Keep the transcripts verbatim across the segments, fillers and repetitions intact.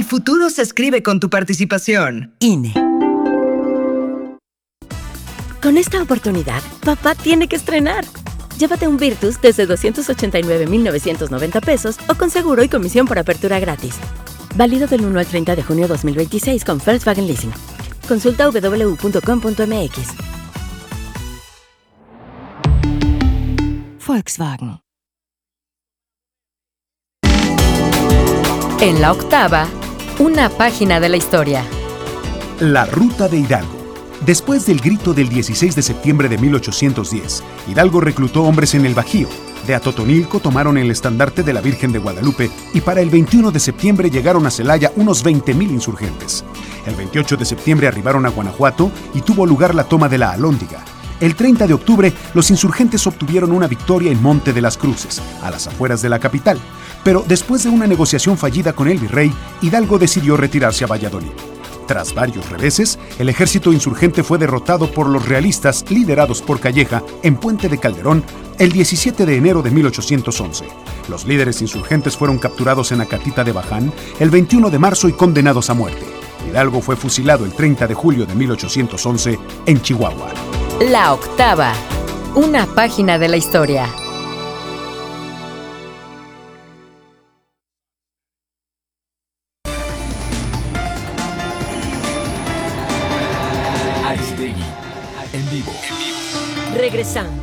futuro se escribe con tu participación. I N E. Con esta oportunidad, papá tiene que estrenar. Llévate un Virtus desde doscientos ochenta y nueve mil novecientos noventa pesos o con seguro y comisión por apertura gratis. Válido del uno al treinta de junio de dos mil veintiséis con Volkswagen Leasing. Consulta doble u doble u doble u punto com punto m x. Volkswagen. En la octava, una página de la historia. La Ruta de Hidalgo. Después del grito del dieciséis de septiembre de mil ochocientos diez, Hidalgo reclutó hombres en el Bajío. De Atotonilco tomaron el estandarte de la Virgen de Guadalupe y para el veintiuno de septiembre llegaron a Celaya unos veinte mil insurgentes. El veintiocho de septiembre arribaron a Guanajuato y tuvo lugar la toma de la Alhóndiga. El treinta de octubre, los insurgentes obtuvieron una victoria en Monte de las Cruces, a las afueras de la capital. Pero después de una negociación fallida con el virrey, Hidalgo decidió retirarse a Valladolid. Tras varios reveses, el ejército insurgente fue derrotado por los realistas liderados por Calleja en Puente de Calderón el diecisiete de enero de mil ochocientos once. Los líderes insurgentes fueron capturados en Acatita de Baján el veintiuno de marzo y condenados a muerte. Hidalgo fue fusilado el treinta de julio de mil ochocientos once en Chihuahua. La octava, una página de la historia. En vivo. Regresamos.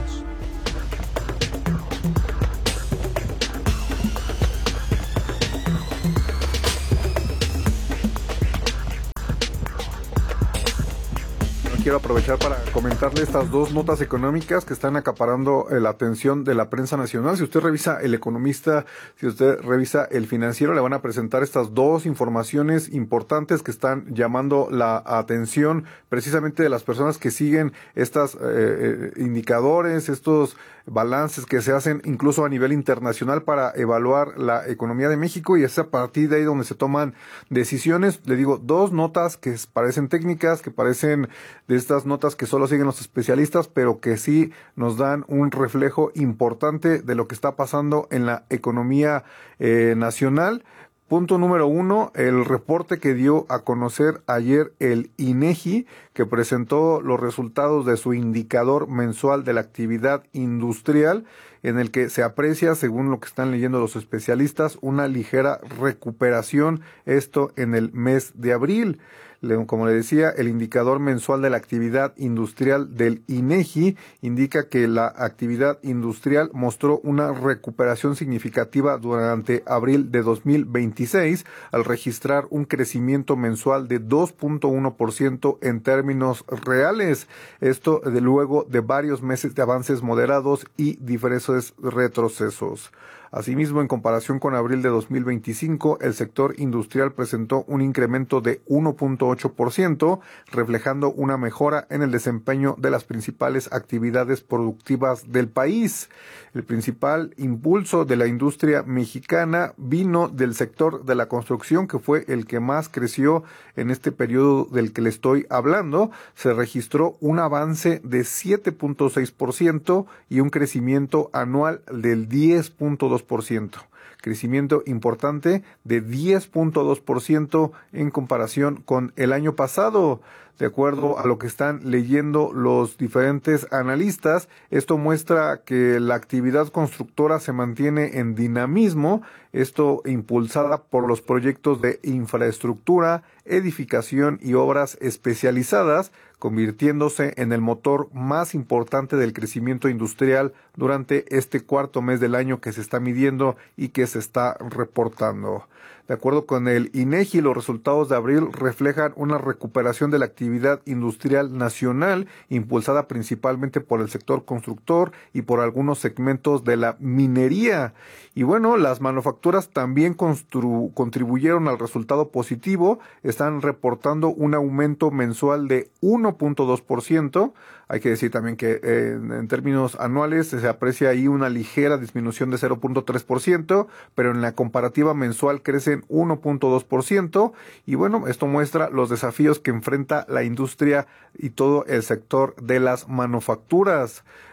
Quiero aprovechar para comentarle estas dos notas económicas que están acaparando la atención de la prensa nacional. Si usted revisa El Economista, si usted revisa El Financiero, le van a presentar estas dos informaciones importantes que están llamando la atención precisamente de las personas que siguen estos eh, indicadores, estos balances que se hacen incluso a nivel internacional para evaluar la economía de México, y es a partir de ahí donde se toman decisiones. Le digo, dos notas que parecen técnicas, que parecen de estas notas que solo siguen los especialistas, pero que sí nos dan un reflejo importante de lo que está pasando en la economía eh, nacional. Punto número uno, el reporte que dio a conocer ayer el INEGI, que presentó los resultados de su indicador mensual de la actividad industrial, en el que se aprecia, según lo que están leyendo los especialistas, una ligera recuperación, esto en el mes de abril. Como le decía, el indicador mensual de la actividad industrial del INEGI indica que la actividad industrial mostró una recuperación significativa durante abril de dos mil veintiséis, al registrar un crecimiento mensual de dos punto uno por ciento en términos reales. Esto de luego de varios meses de avances moderados y diferentes retrocesos. Asimismo, en comparación con abril de dos mil veinticinco, el sector industrial presentó un incremento de uno punto ocho por ciento, reflejando una mejora en el desempeño de las principales actividades productivas del país. El principal impulso de la industria mexicana vino del sector de la construcción, que fue el que más creció en este periodo del que le estoy hablando. Se registró un avance de siete punto seis por ciento y un crecimiento anual del diez punto dos por ciento. Crecimiento importante de diez punto dos por ciento en comparación con el año pasado. De acuerdo a lo que están leyendo los diferentes analistas, esto muestra que la actividad constructora se mantiene en dinamismo, esto impulsada por los proyectos de infraestructura, edificación y obras especializadas, convirtiéndose en el motor más importante del crecimiento industrial durante este cuarto mes del año que se está midiendo y que se está reportando. De acuerdo con el INEGI, los resultados de abril reflejan una recuperación de la actividad industrial nacional, impulsada principalmente por el sector constructor y por algunos segmentos de la minería. Y bueno, las manufacturas también constru- contribuyeron al resultado positivo, están reportando un aumento mensual de uno punto dos por ciento. Hay que decir también que eh, en términos anuales se aprecia ahí una ligera disminución de cero punto tres por ciento, pero en la comparativa mensual crecen uno punto dos por ciento. Y bueno, esto muestra los desafíos que enfrenta la industria y todo el sector de las manufacturas.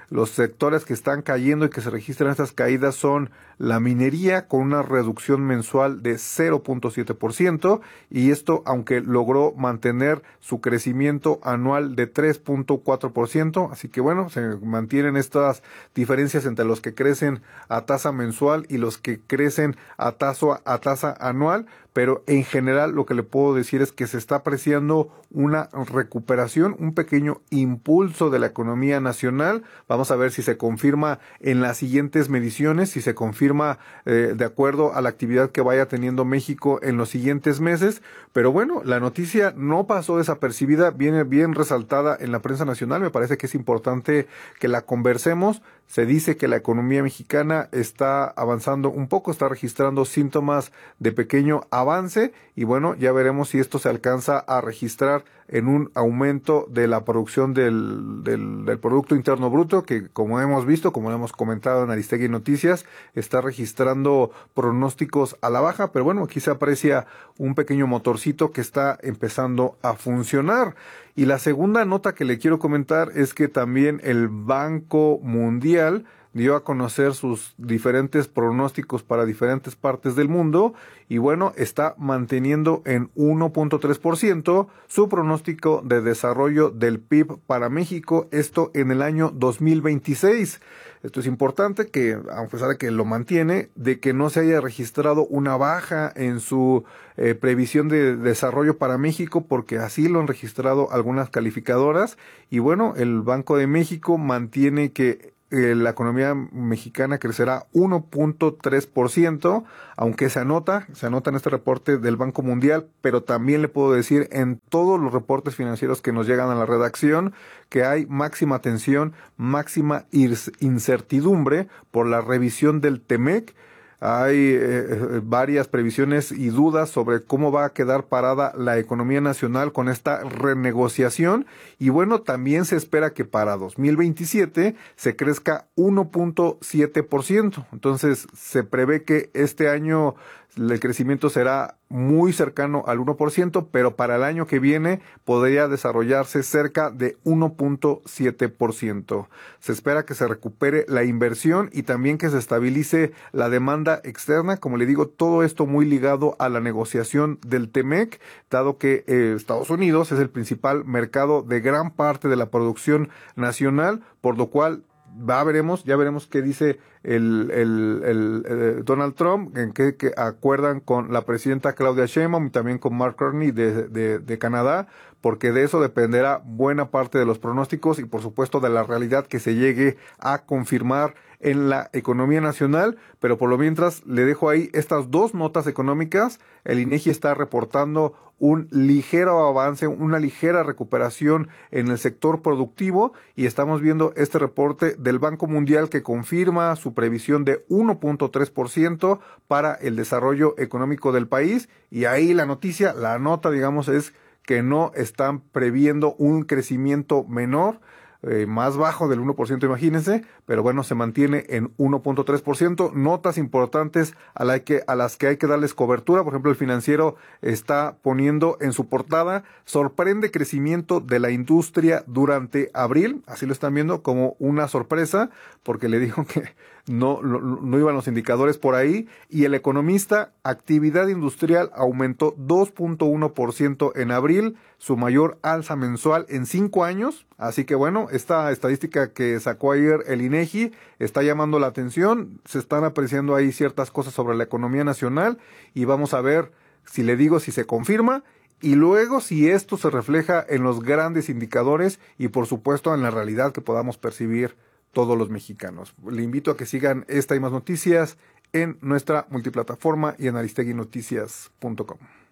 Los sectores que están cayendo y que se registran estas caídas son la minería, con una reducción mensual de cero punto siete por ciento, y esto aunque logró mantener su crecimiento anual de tres punto cuatro por ciento, así que bueno, se mantienen estas diferencias entre los que crecen a tasa mensual y los que crecen a tasa, a tasa anual, pero en general lo que le puedo decir es que se está apreciando una recuperación, un pequeño impulso de la economía nacional. Vamos a ver si se confirma en las siguientes mediciones, si se confirma eh, de acuerdo a la actividad que vaya teniendo México en los siguientes meses. Pero bueno, la noticia no pasó desapercibida, viene bien resaltada en la prensa nacional. Me parece que es importante que la conversemos. Se dice que la economía mexicana está avanzando un poco, está registrando síntomas de pequeño avance, y bueno, ya veremos si esto se alcanza a registrar en un aumento de la producción del, del, del Producto Interno Bruto, que como hemos visto, como hemos comentado en Aristegui Noticias, está registrando pronósticos a la baja, pero bueno, aquí se aprecia un pequeño motorcito que está empezando a funcionar. Y la segunda nota que le quiero comentar es que también el Banco Mundial dio a conocer sus diferentes pronósticos para diferentes partes del mundo, y bueno, está manteniendo en uno punto tres por ciento su pronóstico de desarrollo del P I B para México, esto en el año dos mil veintiséis. Esto es importante, que a pesar de que lo mantiene, de que no se haya registrado una baja en su eh, previsión de desarrollo para México, porque así lo han registrado algunas calificadoras. Y bueno, el Banco de México mantiene que eh, la economía mexicana crecerá uno punto tres por ciento, aunque se anota, se anota en este reporte del Banco Mundial, pero también le puedo decir en todos los reportes financieros que nos llegan a la redacción que hay máxima tensión, máxima incertidumbre por la revisión del Temec. Hay eh, varias previsiones y dudas sobre cómo va a quedar parada la economía nacional con esta renegociación, y bueno, también se espera que para dos mil veintisiete se crezca uno punto siete por ciento. Entonces se prevé que este año el crecimiento será muy cercano al uno por ciento, pero para el año que viene podría desarrollarse cerca de uno punto siete por ciento. Se espera que se recupere la inversión y también que se estabilice la demanda externa. Como le digo, todo esto muy ligado a la negociación del Temec, dado que eh, Estados Unidos es el principal mercado de gran parte de la producción nacional, por lo cual Va, veremos, ya veremos qué dice el, el, el, el Donald Trump, en qué, qué acuerdan con la presidenta Claudia Sheinbaum y también con Mark Carney de, de, de Canadá, porque de eso dependerá buena parte de los pronósticos y por supuesto de la realidad que se llegue a confirmar en la economía nacional. Pero por lo mientras le dejo ahí estas dos notas económicas. El INEGI está reportando un ligero avance, una ligera recuperación en el sector productivo, y estamos viendo este reporte del Banco Mundial que confirma su previsión de uno punto tres por ciento para el desarrollo económico del país. Y ahí la noticia, la nota, digamos, es que no están previendo un crecimiento menor, Eh, más bajo del uno por ciento, imagínense, pero bueno, se mantiene en uno punto tres por ciento. Notas importantes a, la que, a las que hay que darles cobertura. Por ejemplo, el Financiero está poniendo en su portada: sorprende crecimiento de la industria durante abril. Así lo están viendo como una sorpresa, porque le dijo que no, no, no iban los indicadores por ahí. Y El Economista: actividad industrial aumentó dos punto uno por ciento en abril, su mayor alza mensual en cinco años. Así que bueno, esta estadística que sacó ayer el INEGI está llamando la atención. Se están apreciando ahí ciertas cosas sobre la economía nacional, y vamos a ver, si le digo, si se confirma, y luego si esto se refleja en los grandes indicadores y por supuesto en la realidad que podamos percibir todos los mexicanos. Le invito a que sigan esta y más noticias en nuestra multiplataforma y en aristegui noticias punto com.